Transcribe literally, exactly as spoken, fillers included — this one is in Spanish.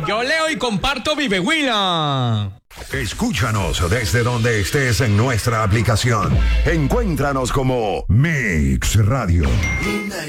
Yo leo y comparto Vive Huila. Escúchanos desde donde estés en nuestra aplicación. Encuéntranos como Mix Radio. Linda